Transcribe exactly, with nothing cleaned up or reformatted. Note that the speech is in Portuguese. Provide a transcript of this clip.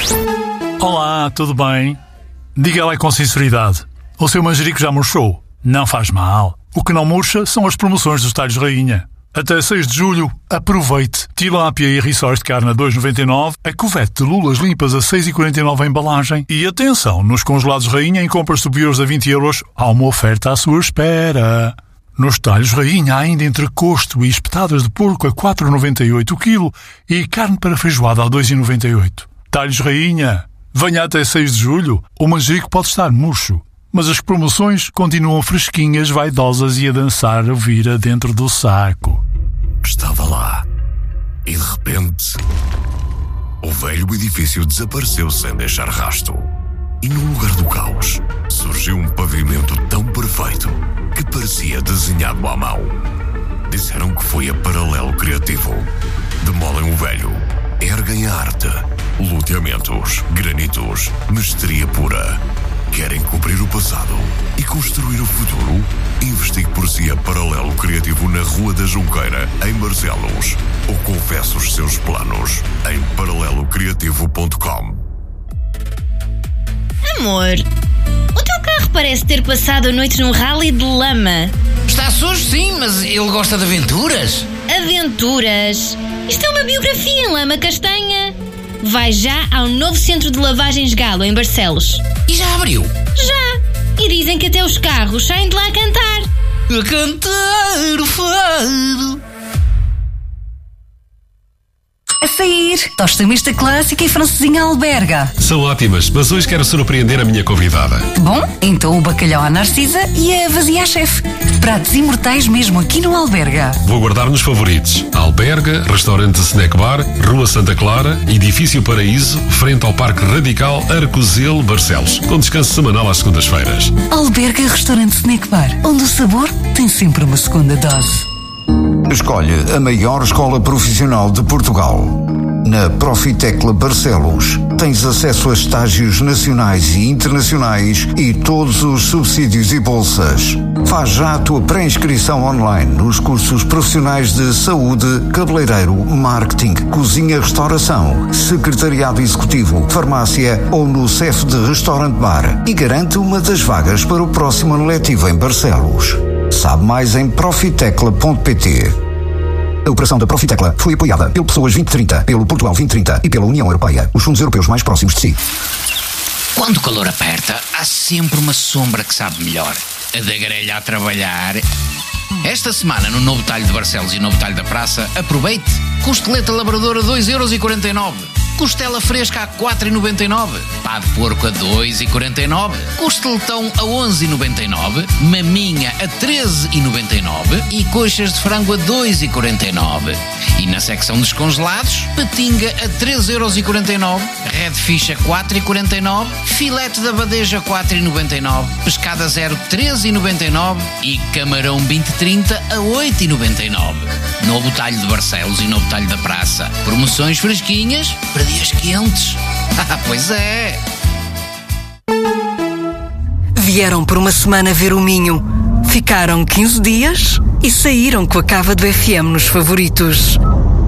Olá, tudo bem? Diga lá com sinceridade. O seu manjerico já murchou? Não faz mal. O que não murcha são as promoções dos talhos rainha. Até seis de julho, aproveite. Tilápia e rissóis de carne a dois vírgula noventa e nove, a covete de lulas limpas a seis vírgula quarenta e nove a embalagem. E atenção, nos congelados rainha, em compras superiores a vinte euros, há uma oferta à sua espera. Nos talhos rainha há ainda entrecosto e espetadas de porco a quatro vírgula noventa e oito o quilo e carne para feijoada a dois vírgula noventa e oito. Talhos rainha. Venha até seis de julho. O manjerico pode estar murcho, mas as promoções continuam fresquinhas, vaidosas e a dançar a vira dentro do saco. Estava lá e de repente o velho edifício desapareceu sem deixar rasto. E no lugar do caos surgiu um pavimento tão perfeito que parecia desenhado à mão. Disseram que foi a Paralelo Criativo. Demolem o velho, erguem a arte. Loteamentos, granitos, mestria pura. Querem cobrir o passado e construir o futuro? Investigue por si a Paralelo Criativo na Rua da Junqueira, em Barcelos. Ou confesse os seus planos em paralelo criativo ponto com. Amor, o teu carro parece ter passado a noite num rally de lama. Está sujo, sim, mas ele gosta de aventuras. Aventuras? Isto é uma biografia em lama castanha. Vai já ao novo centro de lavagens Galo, em Barcelos. E já abriu? Já! E dizem que até os carros saem de lá a cantar. A cantar o fado. A sair, tosta mista clássica e francesinha alberga. São ótimas, mas hoje quero surpreender a minha convidada. Bom, então o bacalhau à Narcisa e a vazia à chefe. Pratos imortais mesmo aqui no Alberga. Vou guardar nos favoritos. Alberga, restaurante Snack Bar, Rua Santa Clara, Edifício Paraíso, frente ao Parque Radical Arcozelo, Barcelos, com descanso semanal às segundas-feiras. Alberga Restaurante Snack Bar, onde o sabor tem sempre uma segunda dose. Escolhe a maior escola profissional de Portugal. Na Profitecla Barcelos, tens acesso a estágios nacionais e internacionais e todos os subsídios e bolsas. Faz já a tua pré-inscrição online nos cursos profissionais de saúde, cabeleireiro, marketing, cozinha, restauração, secretariado executivo, farmácia ou no C E F de Restaurante Bar e garante uma das vagas para o próximo ano letivo em Barcelos. Sabe mais em profitecla ponto pt. A operação da Profitecla foi apoiada pelo Pessoas vinte trinta, pelo Portugal vinte trinta e pela União Europeia, os fundos europeus mais próximos de si. Quando o calor aperta, há sempre uma sombra que sabe melhor. A da grelha a trabalhar. Esta semana, no Novo Talho de Barcelos e Novo Talho da Praça, aproveite! Costeleta labradora a dois vírgula quarenta e nove euros. Costela fresca a quatro vírgula noventa e nove. Pá de porco a dois vírgula quarenta e nove. Costeletão a onze vírgula noventa e nove. Maminha a treze vírgula noventa e nove. E coxas de frango a dois vírgula quarenta e nove. E na secção dos congelados, patinga a treze vírgula quarenta e nove. Redfish a quatro vírgula quarenta e nove. Filete da badeja a quatro vírgula noventa e nove. Pescada zero treze vírgula noventa e nove. E camarão vinte trinta a oito vírgula noventa e nove. Novo Talho de Barcelos e Novo Talho da Praça. Promoções fresquinhas para dias quentes. Ah, pois é. Vieram por uma semana ver o Minho. Ficaram quinze dias e saíram com a cava do F M nos favoritos.